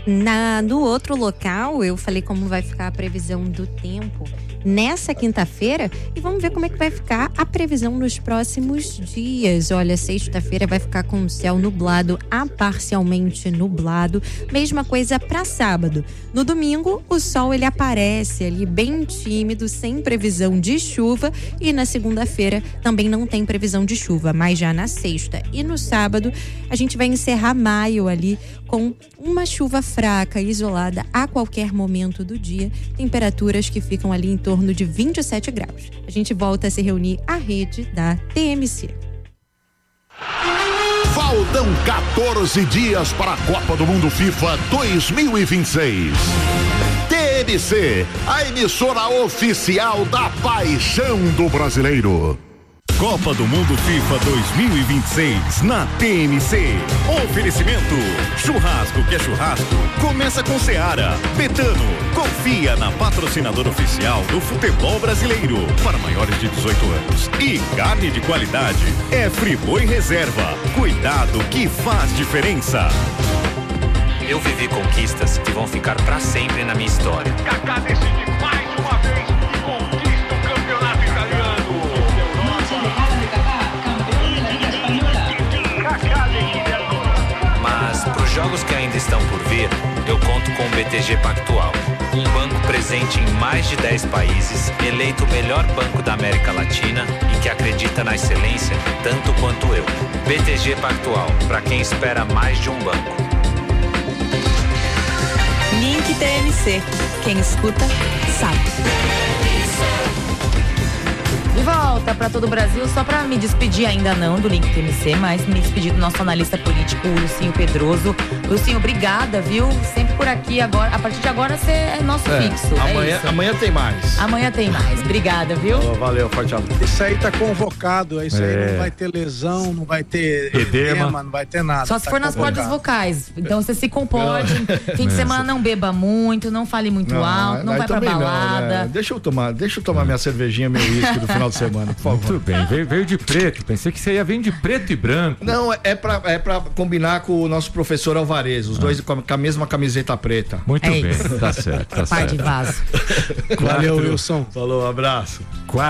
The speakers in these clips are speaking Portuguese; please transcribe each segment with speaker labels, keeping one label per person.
Speaker 1: No outro local, eu falei como vai ficar a previsão do tempo nessa quinta-feira e vamos ver como é que vai ficar a previsão nos próximos dias. Olha, sexta-feira vai ficar com o céu nublado a parcialmente nublado. Mesma coisa para sábado. No domingo, o sol ele aparece ali bem tímido, sem previsão de chuva, e na segunda-feira também não tem previsão de chuva, mas já na sexta e no sábado a gente vai encerrar maio ali com uma chuva fraca, isolada a qualquer momento do dia, temperaturas que ficam ali em torno de 27 graus. A gente volta a se reunir à rede da TMC.
Speaker 2: Faltam 14 dias para a Copa do Mundo FIFA 2026. TMC, a emissora oficial da paixão do brasileiro.
Speaker 3: Copa do Mundo FIFA 2026 na TMC. Oferecimento: churrasco que é churrasco, começa com Seara. Betano, confia na patrocinadora oficial do futebol brasileiro para maiores de 18 anos. E carne de qualidade é Friboi Reserva. Cuidado que faz diferença.
Speaker 4: Eu vivi conquistas que vão ficar para sempre na minha história.
Speaker 5: Kaká decide mais uma vez e conquista o campeonato italiano.
Speaker 4: Mas para os jogos que ainda estão por vir, eu conto com o BTG Pactual, um banco presente em mais de 10 países, eleito o melhor banco da América Latina e que acredita na excelência tanto quanto eu. BTG Pactual, para quem espera mais de um banco.
Speaker 6: Link TMC. Quem escuta, sabe. De volta para todo o Brasil, só para me despedir, ainda não do Link TMC, mas me despedir do nosso analista político, o Lucinho Pedroso. Lucinho, obrigada, viu? Sempre por aqui agora. A partir de agora você é nosso fixo.
Speaker 7: Amanhã tem mais.
Speaker 6: Amanhã tem mais. Obrigada, viu?
Speaker 7: Valeu, forte abraço.
Speaker 8: Isso aí tá convocado, isso aí não vai ter lesão, não vai ter edema, não vai ter nada.
Speaker 6: Só se for nas cordas vocais. Então você se comporte. Fim de semana não beba muito, não fale muito alto, não vai pra balada.
Speaker 7: Não, né? Deixa eu tomar minha cervejinha, meu uísque do final de semana, por favor.
Speaker 9: Muito bem, veio de preto. Pensei que você ia vir de preto e branco.
Speaker 7: Não, é pra combinar com o nosso professor Alvarez, os dois com a mesma camiseta preta.
Speaker 9: Muito bem, tá certo.
Speaker 6: Pai de vaso.
Speaker 8: Valeu, Wilson.
Speaker 7: Falou, abraço.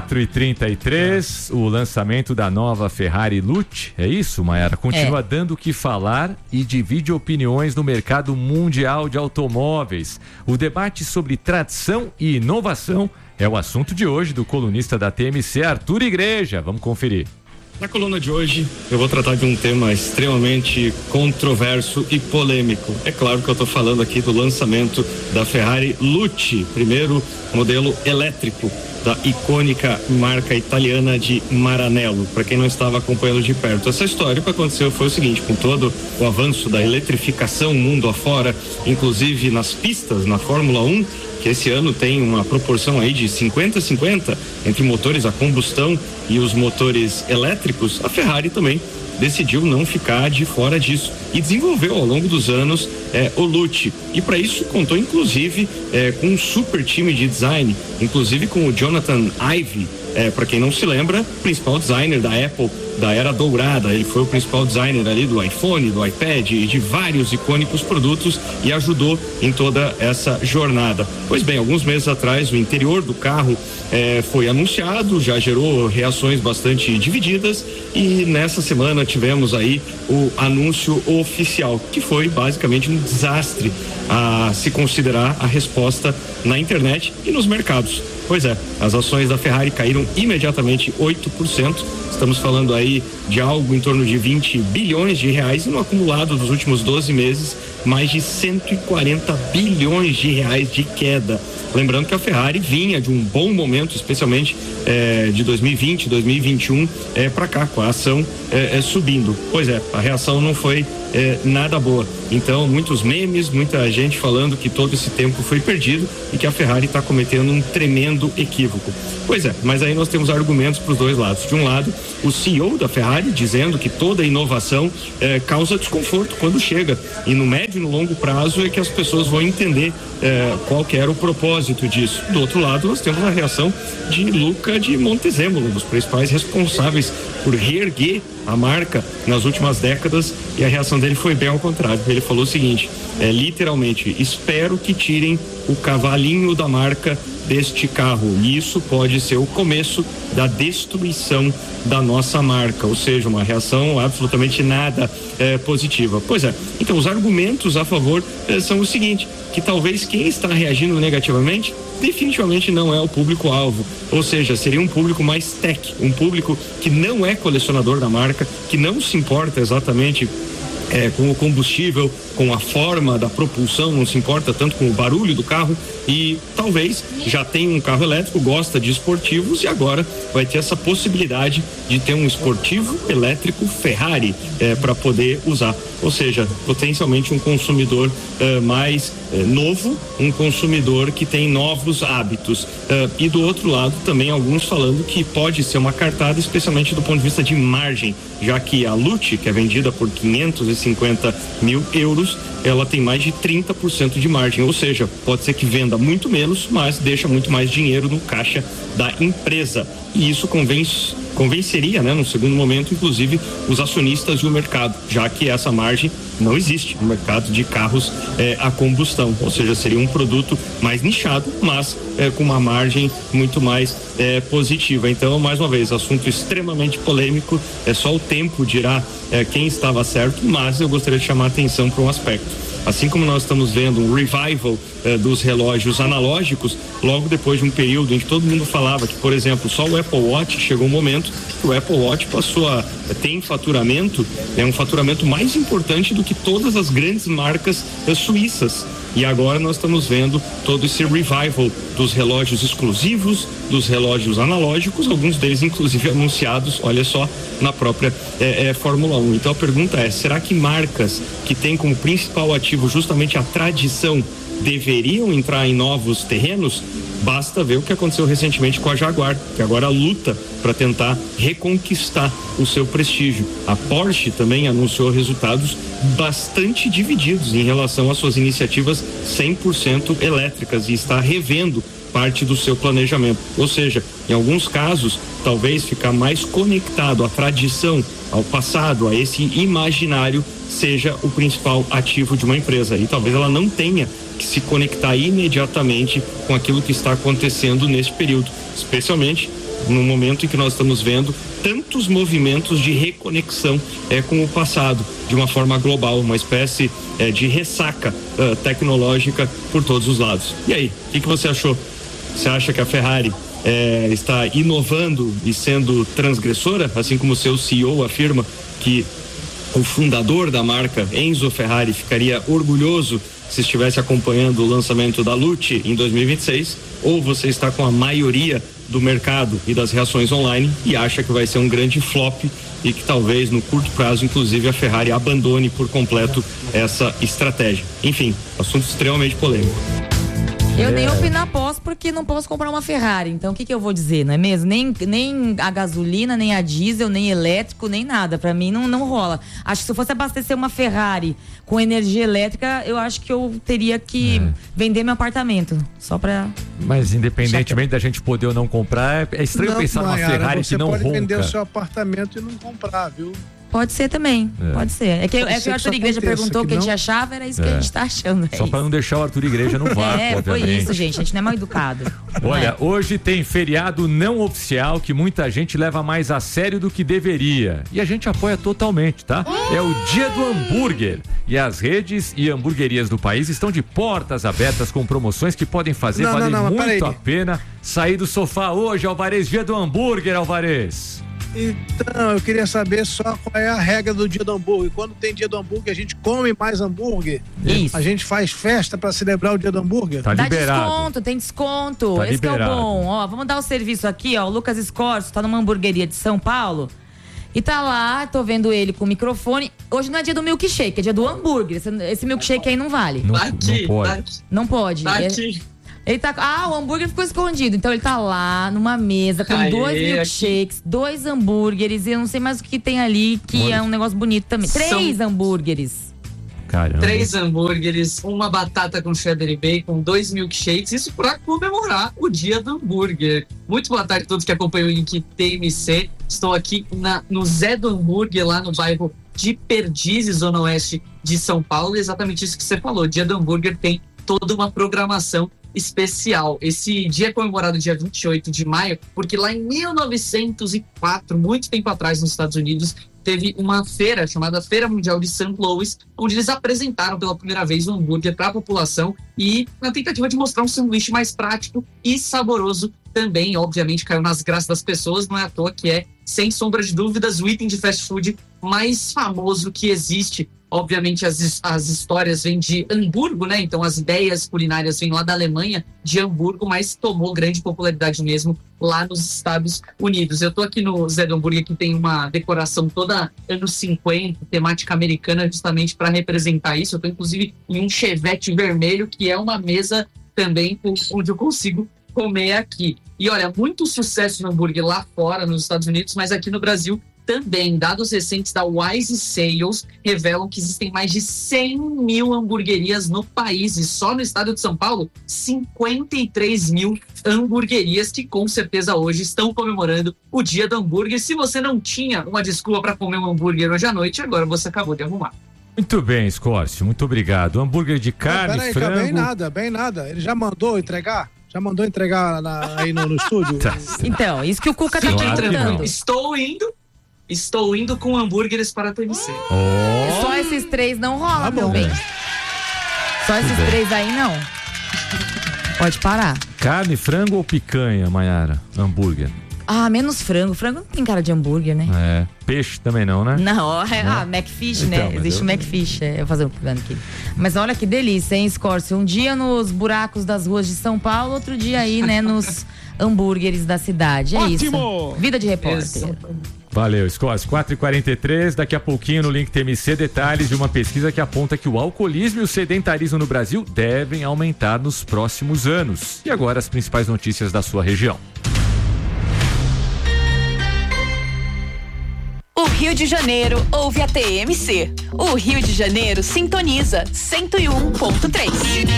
Speaker 9: 4h33, o lançamento da nova Ferrari Lute, é isso, Mayara? Continua dando o que falar e divide opiniões no mercado mundial de automóveis. O debate sobre tradição e inovação é o assunto de hoje do colunista da TMC, Arthur Igreja. Vamos conferir.
Speaker 10: Na coluna de hoje, eu vou tratar de um tema extremamente controverso e polêmico. É claro que eu estou falando aqui do lançamento da Ferrari Lute, primeiro modelo elétrico da icônica marca italiana de Maranello. Para quem não estava acompanhando de perto essa história, o que aconteceu foi o seguinte: com todo o avanço da eletrificação mundo afora, inclusive nas pistas, na Fórmula 1, que esse ano tem uma proporção aí de 50-50 entre motores a combustão e os motores elétricos, a Ferrari também decidiu não ficar de fora disso e desenvolveu ao longo dos anos o Lute. E para isso contou inclusive com um super time de design, inclusive com o Jonathan Ive, para quem não se lembra, principal designer da Apple da era dourada. Ele foi o principal designer ali do iPhone, do iPad e de vários icônicos produtos e ajudou em toda essa jornada. Pois bem, alguns meses atrás o interior do carro foi anunciado, já gerou reações bastante divididas e nessa semana tivemos aí o anúncio oficial, que foi basicamente um desastre a se considerar a resposta na internet e nos mercados. Pois é, as ações da Ferrari caíram imediatamente 8%. Estamos falando aí de algo em torno de 20 bilhões de reais e no acumulado dos últimos 12 meses, mais de 140 bilhões de reais de queda. Lembrando que a Ferrari vinha de um bom momento, especialmente de 2020, 2021 para cá, com a ação subindo. Pois é, a reação não foi nada boa. Então, muitos memes, muita gente falando que todo esse tempo foi perdido e que a Ferrari está cometendo um tremendo equívoco. Pois é, mas aí nós temos argumentos para os dois lados. De um lado, o CEO da Ferrari dizendo que toda inovação causa desconforto quando chega, e no médio e no longo prazo é que as pessoas vão entender qual que era o propósito disso. Do outro lado, nós temos a reação de Luca é de Montezemolo, um dos principais responsáveis por reerguer a marca nas últimas décadas, e a reação dele foi bem ao contrário. Ele falou o seguinte, literalmente, espero que tirem o cavalinho da marca deste carro, e isso pode ser o começo da destruição da nossa marca, ou seja, uma reação absolutamente nada positiva. Pois é, então os argumentos a favor são o seguinte, que talvez quem está reagindo negativamente definitivamente não é o público-alvo, ou seja, seria um público mais tech, um público que não é colecionador da marca, que não se importa exatamente com o combustível, com a forma da propulsão, não se importa tanto com o barulho do carro, e talvez já tenha um carro elétrico, gosta de esportivos, e agora vai ter essa possibilidade de ter um esportivo elétrico Ferrari para poder usar, ou seja, potencialmente um consumidor mais novo, um consumidor que tem novos hábitos, e do outro lado também alguns falando que pode ser uma cartada, especialmente do ponto de vista de margem, já que a Lute, que é vendida por 550 mil euros, ela tem mais de 30% de margem, ou seja, pode ser que venda muito menos, mas deixa muito mais dinheiro no caixa da empresa, e isso convenceria, no segundo momento, inclusive os acionistas e o mercado, já que essa margem não existe no mercado de carros a combustão, ou seja, seria um produto mais nichado, mas com uma margem muito mais positiva. Então, mais uma vez, assunto extremamente polêmico, só o tempo dirá quem estava certo, mas eu gostaria de chamar a atenção para um aspecto. Assim como nós estamos vendo um revival dos relógios analógicos, logo depois de um período em que todo mundo falava que, por exemplo, só o Apple Watch, chegou um momento que o Apple Watch passou a ter faturamento, um faturamento mais importante do que todas as grandes marcas suíças. E agora nós estamos vendo todo esse revival dos relógios exclusivos, dos relógios analógicos, alguns deles inclusive anunciados, olha só, na própria Fórmula 1. Então a pergunta é, será que marcas que têm como principal ativo justamente a tradição deveriam entrar em novos terrenos? Basta ver o que aconteceu recentemente com a Jaguar, que agora luta para tentar reconquistar o seu prestígio. A Porsche também anunciou resultados bastante divididos em relação às suas iniciativas 100% elétricas e está revendo parte do seu planejamento. Ou seja, em alguns casos, talvez ficar mais conectado à tradição, ao passado, a esse imaginário, seja o principal ativo de uma empresa. E talvez ela não tenha que se conectar imediatamente com aquilo que está acontecendo nesse período, especialmente no momento em que nós estamos vendo tantos movimentos de reconexão com o passado, de uma forma global, uma espécie de ressaca tecnológica por todos os lados. E aí, o que você achou? Você acha que a Ferrari está inovando e sendo transgressora, assim como o seu CEO afirma que o fundador da marca, Enzo Ferrari, ficaria orgulhoso se estivesse acompanhando o lançamento da Lute em 2026, ou você está com a maioria do mercado e das reações online e acha que vai ser um grande flop e que talvez no curto prazo, inclusive, a Ferrari abandone por completo essa estratégia? Enfim, assunto extremamente polêmico.
Speaker 6: Eu nem opinar posso, porque não posso comprar uma Ferrari. Então, o que eu vou dizer, não é mesmo? Nem a gasolina, nem a diesel, nem elétrico, nem nada. Pra mim, não rola. Acho que se eu fosse abastecer uma Ferrari com energia elétrica, eu acho que eu teria que vender meu apartamento. Só pra...
Speaker 9: Mas, independentemente da gente poder ou não comprar, é estranho pensar numa Ferrari que não ronca.
Speaker 8: Você pode vender o seu apartamento e não comprar, viu?
Speaker 6: Pode ser também, pode ser. É que o Arthur Igreja perguntou o que a gente achava, era isso que a gente tá achando.
Speaker 9: Só pra não deixar o Arthur Igreja no vácuo,
Speaker 6: foi isso, gente. A gente não é mal educado.
Speaker 9: Olha, hoje tem feriado não oficial que muita gente leva mais a sério do que deveria. E a gente apoia totalmente, tá? É o Dia do Hambúrguer. E as redes e hamburguerias do país estão de portas abertas com promoções que podem fazer valer muito a pena sair do sofá hoje, Alvarez. Dia do Hambúrguer, Alvarez.
Speaker 8: Então, eu queria saber só qual é a regra do dia do hambúrguer. Quando tem dia do hambúrguer, a gente come mais hambúrguer?
Speaker 6: Isso.
Speaker 8: A gente faz festa pra celebrar o dia do hambúrguer?
Speaker 9: Tá liberado.
Speaker 6: Dá desconto, tem desconto.
Speaker 9: Tá
Speaker 6: esse
Speaker 9: liberado.
Speaker 6: Que é o bom. Ó, vamos dar o serviço aqui, ó. O Lucas Escorso tá numa hamburgueria de São Paulo e tá lá, tô vendo ele com o microfone. Hoje não é dia do milkshake, é dia do hambúrguer. Esse milkshake aí não vale.
Speaker 9: Não pode.
Speaker 6: Não pode. Ele tá. O hambúrguer ficou escondido. Então ele tá lá numa mesa com 2 milkshakes, 2 hambúrgueres e eu não sei mais o que tem ali, que é um negócio bonito também. 3 hambúrgueres.
Speaker 9: Caramba.
Speaker 11: 3 hambúrgueres, uma batata com cheddar e bacon, 2 milkshakes, isso para comemorar o dia do hambúrguer. Muito boa tarde a todos que acompanham o link TMC. Estou aqui no Zé do Hambúrguer, lá no bairro de Perdizes, zona oeste de São Paulo. Exatamente isso que você falou, o dia do hambúrguer tem toda uma programação especial. Esse dia é comemorado dia 28 de maio, porque lá em 1904, muito tempo atrás, nos Estados Unidos, teve uma feira chamada Feira Mundial de St. Louis, onde eles apresentaram pela primeira vez o hambúrguer para a população e na tentativa de mostrar um sanduíche mais prático e saboroso também, obviamente, caiu nas graças das pessoas, não é à toa que é, sem sombra de dúvidas, o item de fast food mais famoso que existe. Obviamente as histórias vêm de Hamburgo, né? Então as ideias culinárias vêm lá da Alemanha, de Hamburgo, mas tomou grande popularidade mesmo lá nos Estados Unidos. Eu tô aqui no Zé do Hambúrguer, que tem uma decoração toda anos 50, temática americana, justamente para representar isso. Eu tô inclusive em um Chevette vermelho, que é uma mesa também onde eu consigo comer aqui. E olha, muito sucesso no hambúrguer lá fora, nos Estados Unidos, mas aqui no Brasil também. Dados recentes da Wise Sales revelam que existem mais de 100 mil hamburguerias no país e só no estado de São Paulo, 53 mil hamburguerias que com certeza hoje estão comemorando o dia do hambúrguer. Se você não tinha uma desculpa para comer um hambúrguer hoje à noite, agora você acabou de arrumar.
Speaker 9: Muito bem, Escórcio, muito obrigado. Hambúrguer de carne,
Speaker 8: peraí,
Speaker 9: frango...
Speaker 8: Bem nada. Ele já mandou entregar? Já mandou entregar aí no estúdio?
Speaker 6: Então, isso que o Cuca tá tentando.
Speaker 11: Estou indo com hambúrgueres para a TMC.
Speaker 6: Só esses 3 não rola, meu bem. Só esses 3 aí não. Pode parar.
Speaker 9: Carne, frango ou picanha, Mayara? Hambúrguer.
Speaker 6: Ah, menos frango. Frango não tem cara de hambúrguer, né?
Speaker 9: É. Peixe também não, né?
Speaker 6: Não, Macfish, né?
Speaker 9: Então,
Speaker 6: existe o Macfish. Eu vou fazer um plano aqui. Mas olha que delícia, hein, Escórcio? Um dia nos buracos das ruas de São Paulo, outro dia aí, né, nos hambúrgueres da cidade. É
Speaker 9: Ótimo!
Speaker 6: Isso. Vida de repórter.
Speaker 9: Valeu, Escórcio. 4h43, daqui a pouquinho no Link TMC, detalhes de uma pesquisa que aponta que o alcoolismo e o sedentarismo no Brasil devem aumentar nos próximos anos. E agora as principais notícias da sua região.
Speaker 12: O Rio de Janeiro ouve a TMC. O Rio de Janeiro sintoniza 101.3.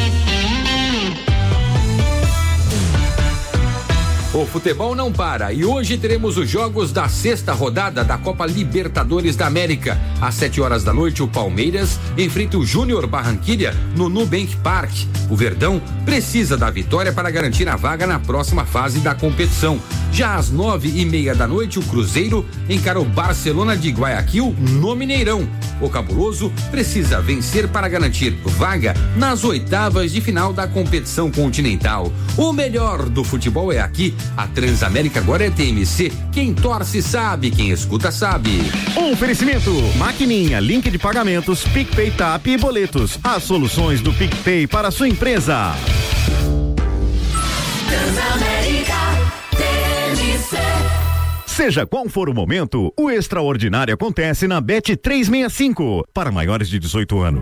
Speaker 13: O futebol não para e hoje teremos os jogos da 6ª rodada da Copa Libertadores da América. Às 7h da noite, o Palmeiras enfrenta o Júnior Barranquilla no Nubank Park. O Verdão precisa da vitória para garantir a vaga na próxima fase da competição. Já às 9h30 da noite, o Cruzeiro encara o Barcelona de Guayaquil no Mineirão. O Cabuloso precisa vencer para garantir vaga nas 8ª de final da competição continental. O melhor do futebol é aqui. A Transamérica agora é TMC. Quem torce sabe, quem escuta sabe.
Speaker 3: Oferecimento: Maquininha, link de pagamentos, PicPay, TAP e boletos. As soluções do PicPay para a sua empresa.
Speaker 12: Transamérica, TMC.
Speaker 3: Seja qual for o momento, o extraordinário acontece na Bet365. Para maiores de 18 anos.